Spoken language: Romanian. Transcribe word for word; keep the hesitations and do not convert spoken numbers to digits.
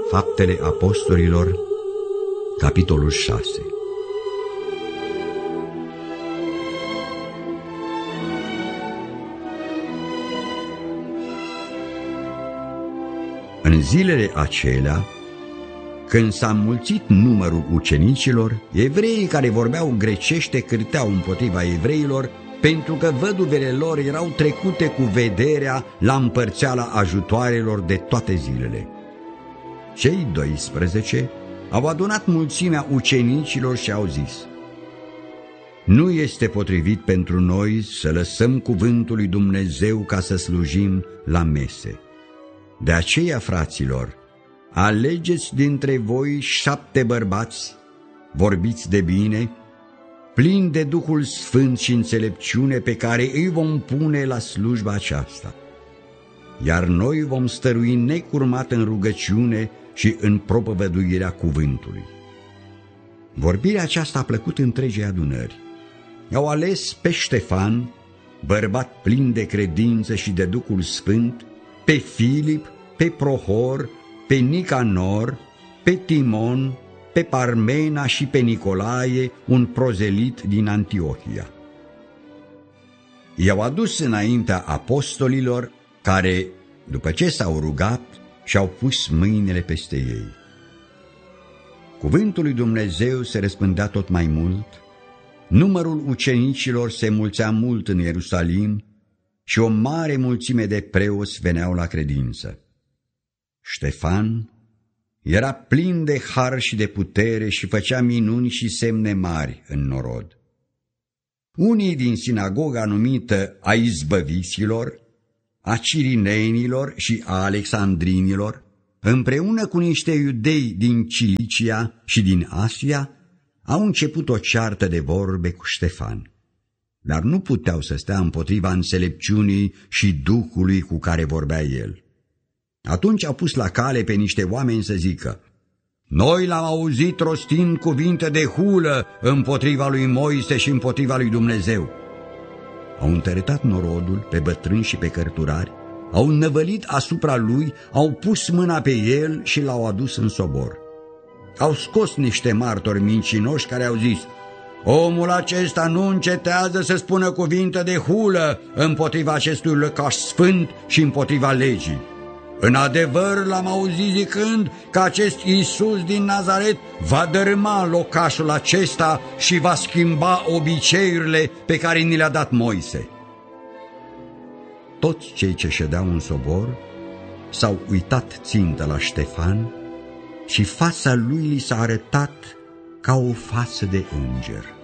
Faptele Apostolilor, capitolul șase. În zilele acelea, când s-a înmulțit numărul ucenicilor, evreii care vorbeau grecește cârteau împotriva evreilor, pentru că văduvele lor erau trecute cu vederea la împărțeala ajutoarelor de toate zilele. Cei doisprezece au adunat mulțimea ucenicilor și au zis: nu este potrivit pentru noi să lăsăm cuvântul lui Dumnezeu ca să slujim la mese. De aceea, fraților, alegeți dintre voi șapte bărbați, vorbiți de bine, plini de Duhul Sfânt și înțelepciune, pe care îi vom pune la slujba aceasta. Iar noi vom stărui necurmat în rugăciune și în propovăduirea cuvântului. Vorbirea aceasta a plăcut întregii adunări. Au ales pe Ștefan, bărbat plin de credință și de Duhul Sfânt, pe Filip, pe Prohor, pe Nicanor, pe Timon, pe Parmena și pe Nicolae, un prozelit din Antiohia. I-au adus înaintea apostolilor, care, după ce s-au rugat, și-au pus mâinile peste ei. Cuvântul lui Dumnezeu se răspândea tot mai mult, numărul ucenicilor se mulțea mult în Ierusalim și o mare mulțime de preoți veneau la credință. Ștefan era plin de har și de putere și făcea minuni și semne mari în norod. Unii din sinagoga numită a izbăviților, a cirineenilor și a alexandrinilor, împreună cu niște iudei din Cilicia și din Asia, au început o ceartă de vorbe cu Ștefan, dar nu puteau să stea împotriva înțelepciunii și Duhului cu care vorbea el. Atunci au pus la cale pe niște oameni să zică: noi l-am auzit rostind cuvinte de hulă împotriva lui Moise și împotriva lui Dumnezeu. Au întărătat norodul pe bătrâni și pe cărturari, au năvălit asupra lui, au pus mâna pe el și l-au adus în sobor. Au scos niște martori mincinoși care au zis: omul acesta nu încetează să spună cuvinte de hulă împotriva acestui lăcaș sfânt și împotriva legii. În adevăr l-am auzit zicând că acest Iisus din Nazaret va dărâma locașul acesta și va schimba obiceiurile pe care ni le-a dat Moise. Toți cei ce ședeau în sobor s-au uitat țintă la Ștefan și fața lui li s-a arătat ca o față de înger.